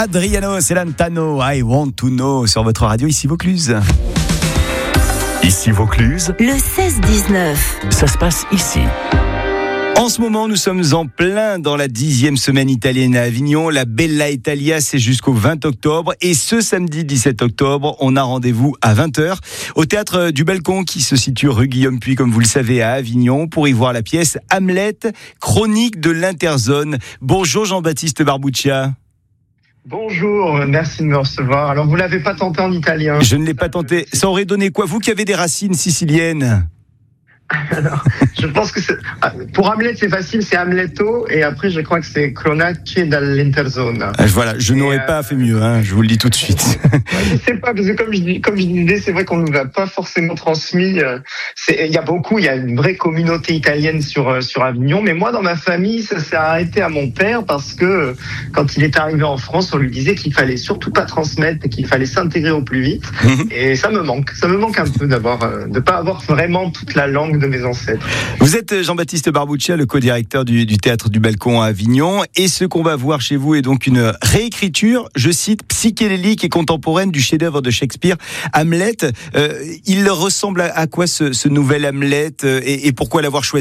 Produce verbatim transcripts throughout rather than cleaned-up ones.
Adriano Celentano, I Want to Know sur votre radio, ici Vaucluse. Ici Vaucluse, le seize dix-neuf. Ça se passe ici. En ce moment, nous sommes en plein dans la dixième semaine italienne à Avignon. La Bella Italia, c'est jusqu'au vingt octobre. Et ce samedi dix-sept octobre, on a rendez-vous à vingt heures au Théâtre du Balcon qui se situe rue Guillaume-Puy, comme vous le savez, à Avignon, pour y voir la pièce Hamlet, chronique de l'interzone. Bonjour Jean-Baptiste Barbuccia. Bonjour, merci de me recevoir. Alors, vous l'avez pas tenté en italien? Je ne l'ai pas tenté. Ça aurait donné quoi? Vous qui avez des racines siciliennes. Alors, je pense que c'est... pour Hamlet c'est facile, c'est Hamletto, et après je crois que c'est Cronache dall'Interzona. Voilà, je et n'aurais euh... pas fait mieux, hein, je vous le dis tout de suite. Je sais pas, parce que comme je dis, comme je disais, c'est vrai qu'on nous a pas forcément transmis. Il y a beaucoup, il y a une vraie communauté italienne sur sur Avignon, mais moi dans ma famille ça s'est arrêté à mon père parce que quand il est arrivé en France, on lui disait qu'il fallait surtout pas transmettre et qu'il fallait s'intégrer au plus vite. Mmh. Et ça me manque, ça me manque un peu d'avoir, de pas avoir vraiment toute la langue de mes ancêtres. Vous êtes Jean-Baptiste Barbuccia, le co-directeur du, du Théâtre du Balcon à Avignon, et ce qu'on va voir chez vous est donc une réécriture, je cite, psychédélique et contemporaine du chef-d'œuvre de Shakespeare, Hamlet. Euh, il ressemble à, à quoi ce, ce nouvel Hamlet et, et pourquoi l'avoir choisi ?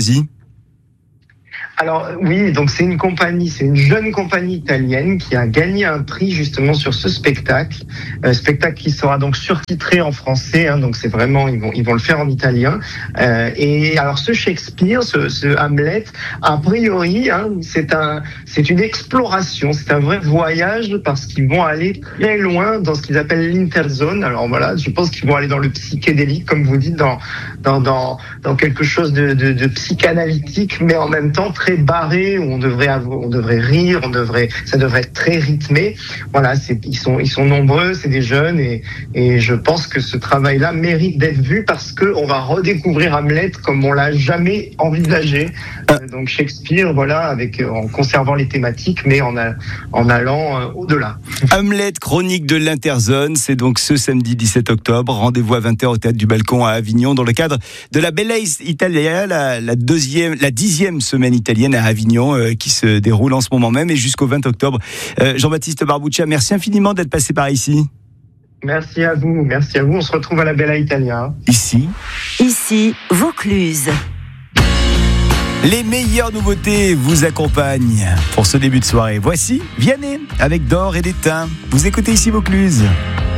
Alors oui, donc c'est une compagnie, c'est une jeune compagnie italienne qui a gagné un prix justement sur ce spectacle, euh, spectacle qui sera donc surtitré en français, hein, donc c'est vraiment ils vont ils vont le faire en italien. Euh, et alors ce Shakespeare, ce, ce Hamlet, a priori, hein, c'est un c'est une exploration, c'est un vrai voyage parce qu'ils vont aller très loin dans ce qu'ils appellent l'interzone. Alors voilà, je pense qu'ils vont aller dans le psychédélique, comme vous dites, dans dans dans dans quelque chose de de, de psychanalytique, mais en même temps très barré, où on devrait avoir, on devrait rire, on devrait, ça devrait être très rythmé. Voilà, c'est, ils sont, ils sont nombreux, c'est des jeunes, et, et je pense que ce travail-là mérite d'être vu parce que on va redécouvrir Hamlet comme on l'a jamais envisagé. Euh, donc Shakespeare, voilà, avec, en conservant les thématiques, mais en, a, en allant euh, au-delà. Hamlet, chronique de l'interzone, c'est donc ce samedi dix-sept octobre. Rendez-vous à vingt heures au Théâtre du Balcon à Avignon, dans le cadre de la Bella Italia, la, la deuxième, la dixième semaine italienne à Avignon, euh, qui se déroule en ce moment même et jusqu'au vingt octobre. Euh, Jean-Baptiste Barbuccia, merci infiniment d'être passé par ici. Merci à vous, merci à vous. On se retrouve à la Bella Italia. Ici. Ici, Vaucluse. Les meilleures nouveautés vous accompagnent pour ce début de soirée. Voici Vianney avec D'or et d'étain. Vous écoutez ici Vaucluse.